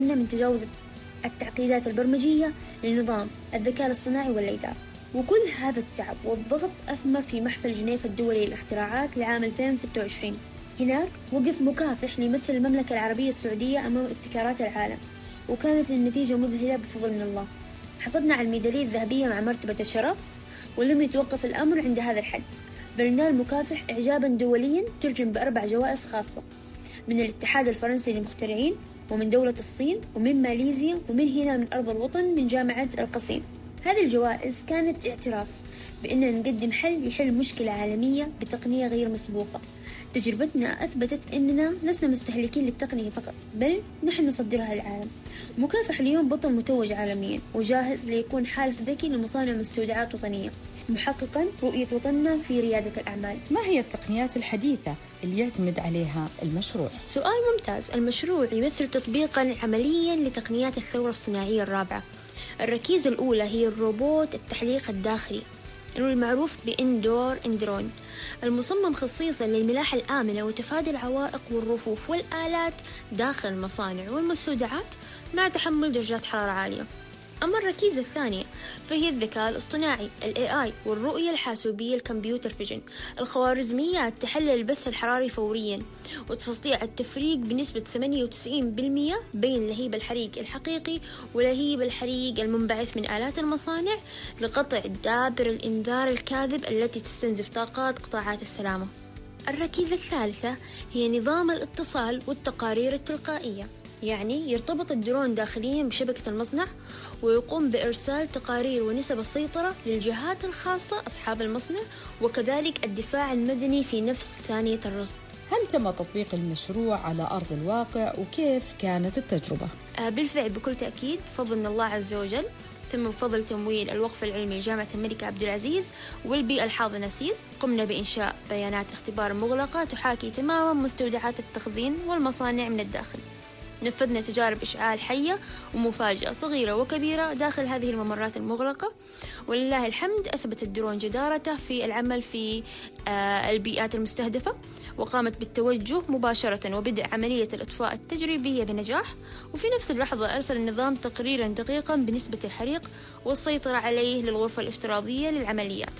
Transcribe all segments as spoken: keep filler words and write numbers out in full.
من تجاوز التعقيدات البرمجية لنظام الذكاء الاصطناعي والإيداع. وكل هذا التعب والضغط أثمر في محفل جنيف الدولي للاختراعات لعام ألفين وستة وعشرين. هناك وقف مكافح ليمثل المملكة العربية السعودية أمام ابتكارات العالم، وكانت النتيجة مذهلة بفضل من الله. حصلنا على الميدالية الذهبية مع مرتبة الشرف، ولم يتوقف الأمر عند هذا الحد، بل نال المكافح إعجابا دوليا ترجم بأربع جوائز خاصة من الاتحاد الفرنسي للمخترعين، ومن دولة الصين، ومن ماليزيا، ومن هنا من أرض الوطن من جامعة القصيم. هذه الجوائز كانت اعتراف بأننا نقدم حل يحل مشكلة عالمية بتقنية غير مسبوقة. تجربتنا أثبتت أننا لسنا مستهلكين للتقنية فقط، بل نحن نصدرها للعالم. مكافح اليوم بطل متوج عالميا، وجاهز ليكون حارس ذكي لمصانع مستودعات وطنية، محققا رؤية وطننا في ريادة الأعمال. ما هي التقنيات الحديثة اللي يعتمد عليها المشروع؟ سؤال ممتاز. المشروع يمثل تطبيقا عمليا لتقنيات الثورة الصناعية الرابعة. الركيزة الأولى هي الروبوت التحليق الداخلي المعروف بإندور إندرون، المصمم خصيصا للملاحة الآمنة وتفادي العوائق والرفوف والآلات داخل المصانع والمستودعات مع تحمل درجات حرارة عالية. أما الركيزة الثانية فهي الذكاء الاصطناعي ال إيه آي والرؤية الحاسوبية الكمبيوتر فيجن. الخوارزميات تحلل البث الحراري فوريا وتستطيع التفريق بنسبة ثمانية وتسعين بالمئة بين لهيب الحريق الحقيقي ولهيب الحريق المنبعث من آلات المصانع لقطع دابر الإنذار الكاذب التي تستنزف طاقات قطاعات السلامة. الركيزة الثالثة هي نظام الاتصال والتقارير التلقائية، يعني يرتبط الدرون داخليا بشبكة المصنع ويقوم بإرسال تقارير ونسب السيطرة للجهات الخاصة أصحاب المصنع، وكذلك الدفاع المدني في نفس ثانية الرصد. هل تم تطبيق المشروع على أرض الواقع وكيف كانت التجربة؟ آه بالفعل بكل تأكيد، بفضل من الله عز وجل، ثم بفضل تمويل الوقف العلمي لجامعة الملك عبد العزيز والبيئة الحاضنة سيز، قمنا بإنشاء بيانات اختبار مغلقة تحاكي تماما مستودعات التخزين والمصانع من الداخل. نفذنا تجارب إشعال حية ومفاجأة صغيرة وكبيرة داخل هذه الممرات المغلقة، ولله الحمد أثبت الدرون جدارته في العمل في البيئات المستهدفة، وقامت بالتوجه مباشرة وبدء عملية الإطفاء التجريبية بنجاح. وفي نفس اللحظة أرسل النظام تقريرا دقيقا بنسبة الحريق والسيطرة عليه للغرفة الافتراضية للعمليات.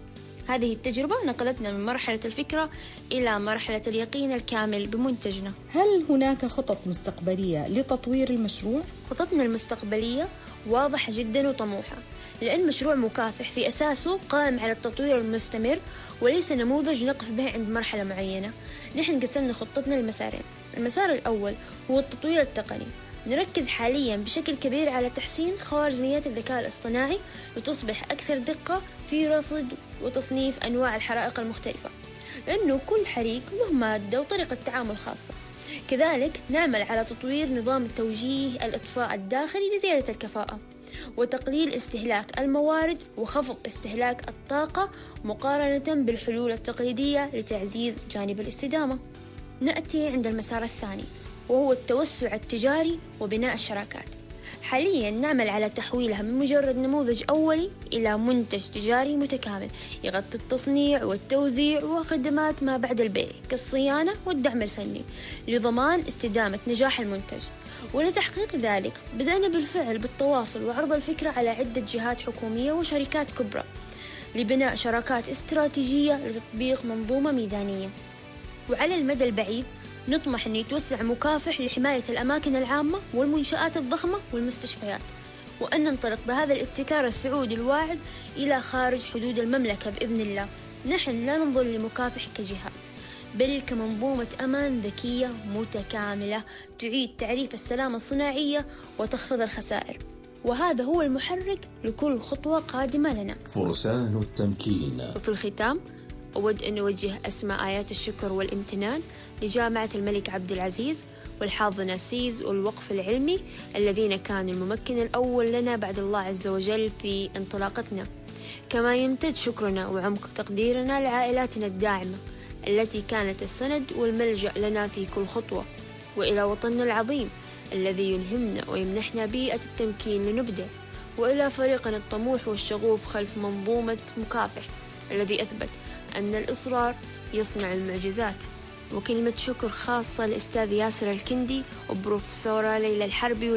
هذه التجربة نقلتنا من مرحلة الفكرة إلى مرحلة اليقين الكامل بمنتجنا. هل هناك خطط مستقبلية لتطوير المشروع؟ خططنا المستقبلية واضحة جدا وطموحة، لأن مشروع مكافح في أساسه قائم على التطوير المستمر وليس نموذج نقف به عند مرحلة معينة. نحن قسمنا خطتنا لمسارين. المسار الأول هو التطوير التقني، نركز حاليا بشكل كبير على تحسين خوارزميات الذكاء الاصطناعي لتصبح أكثر دقة في رصد وتصنيف أنواع الحرائق المختلفة، لأنه كل حريق له مادة وطريقة تعامل خاصة. كذلك نعمل على تطوير نظام توجيه الإطفاء الداخلي لزيادة الكفاءة وتقليل استهلاك الموارد وخفض استهلاك الطاقة مقارنة بالحلول التقليدية لتعزيز جانب الاستدامة. نأتي عند المسار الثاني وهو التوسع التجاري وبناء الشراكات. حاليا نعمل على تحويلها من مجرد نموذج أولي إلى منتج تجاري متكامل يغطي التصنيع والتوزيع وخدمات ما بعد البيع كالصيانة والدعم الفني لضمان استدامة نجاح المنتج. ولتحقيق ذلك بدأنا بالفعل بالتواصل وعرض الفكرة على عدة جهات حكومية وشركات كبرى لبناء شراكات استراتيجية لتطبيق منظومة ميدانية. وعلى المدى البعيد نطمح أن يتوسع مكافح لحماية الأماكن العامة والمنشآت الضخمة والمستشفيات، وأن ننطلق بهذا الابتكار السعودي الواعد إلى خارج حدود المملكة بإذن الله. نحن لا ننظر لمكافح كجهاز، بل كمنظومة أمان ذكية متكاملة تعيد تعريف السلامة الصناعية وتخفض الخسائر، وهذا هو المحرك لكل خطوة قادمة لنا. فرسان التمكين. وفي الختام أود أن أوجه أسمى آيات الشكر والامتنان لجامعة الملك عبد العزيز والحاضنة سيز والوقف العلمي الذين كانوا الممكن الأول لنا بعد الله عز وجل في انطلاقتنا. كما يمتد شكرنا وعمق تقديرنا لعائلاتنا الداعمة التي كانت السند والملجأ لنا في كل خطوة، وإلى وطننا العظيم الذي يلهمنا ويمنحنا بيئة التمكين لنبدع، وإلى فريقنا الطموح والشغوف خلف منظومة مكافح الذي أثبت أن الإصرار يصنع المعجزات. وكلمة شكر خاصة لأستاذ ياسر الكندي وبروفيسورة ليلى الحربي